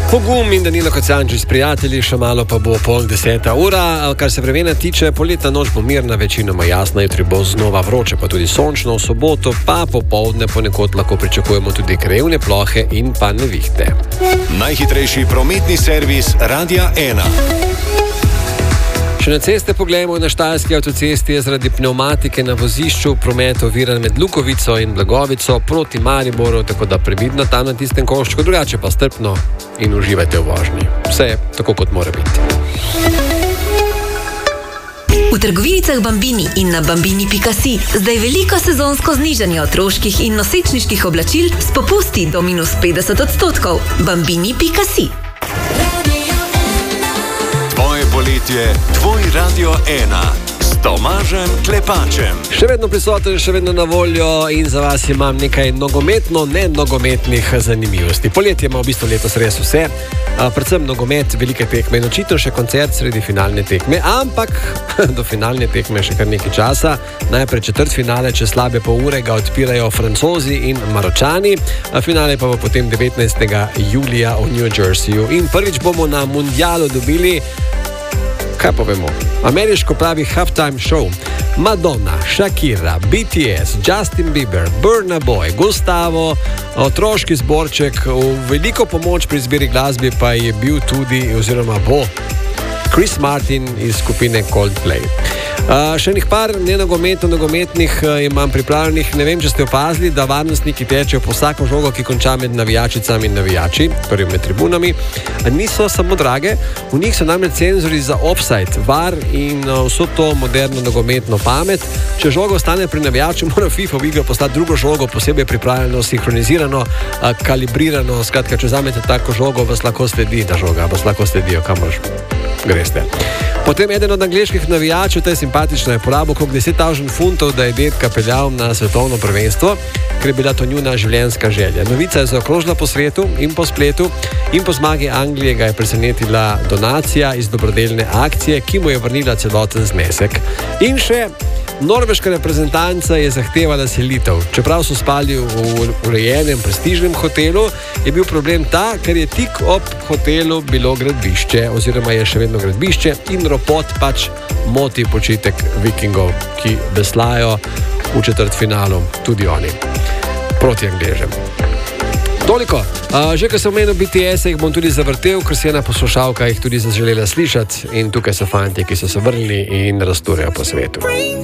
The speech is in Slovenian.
Pogum in Danilo Kocančič s prijatelji, še malo pa bo 9:30. Kar se vremena tiče, poletna noč bo mirna, večinoma jasna, jutri bo znova vroče, pa tudi sončno, v soboto pa popoldne ponekod lahko pričakujemo tudi krajevne plohe in pa nevihte. Najhitrejši prometni servis Radia 1. Še na ceste pogledamo, na Štajerski avtocesti je zaradi pnevmatike na vozišču promet oviran med Lukovico in Blagovico proti Mariboru, tako da previdno tam na tistem koščku, drugače pa strpno in uživajte v vožnji. Vse je tako, kot mora biti. V trgovinicah Bambini in na bambini.si zdaj veliko sezonsko znižanje otroških in nosečniških oblačil s popusti do -50%. Bambini.si. Tvoje poletje, tvoj Radio 1 s Tomažem Klepačem. Še vedno prisoten, še vedno na voljo in za vas imam nekaj nogometno-nenogometnih zanimivosti. Poletje ima v bistvu letos res vse, predvsem nogomet, velike tekme in očitno še koncert sredi finalne tekme, ampak do finalne tekme še kar nekaj časa. Najprej četrtfinale, čez slabe pol ure ga odpirajo Francozi in Maročani, finale pa bo potem 19. julija v New Jerseyju in prvič bomo na mundialu dobili, kaj povemo, ameriško pravi halftime show. Madonna, Shakira, BTS, Justin Bieber, Burna Boy, Gustavo, otroški zborček, v veliko pomoč pri izbiri glasbe pa je bil tudi, oziroma bo, Chris Martin iz skupine Coldplay. Še nekaj par nenogometnih imam pripravljenih. Ne vem, če ste opazili, da varnostniki tečejo po vsako žogo, ki konča med navijačicami in navijači, torej med tribunami. Niso samo drage, v njih so namreč senzori za offside, VAR in vso to moderno nogometno pamet. Če žoga ostane pri navijaču, mora FIFA v igro poslati drugo žogo, posebej pripravljeno, sinhronizirano, kalibrirano. Skratka, če vzamete tako žogo, vas lahko sledi ta žoga, vas lahko sledijo, kamor greste. Potem eden od angleških navijačev, to je simpatično, je porabil okrog 10.000 funtov, da je dedka peljal na svetovno prvenstvo, ker je bila to njuna življenjska želja. Novica je zaokrožila po svetu in po spletu in po zmagi Anglije ga je presenetila donacija iz dobrodelne akcije, ki mu je vrnila celoten znesek. In še norveška reprezentanca je zahtevala selitev. Čeprav so spali v urejenem prestižnem hotelu, je bil problem ta, ker je tik ob hotelu bilo gradbišče, oziroma je še vedno gradbišče in ropot pač moti počitek vikingov, ki veslajo v četrtfinalu, tudi oni, proti Angležem. Toliko. Že ko sem omenil BTS, jih bom tudi zavrtel, ker si ena poslušalka jih tudi zaželela slišati in tukaj so fantje, ki so se vrnili in razturjajo po svetu.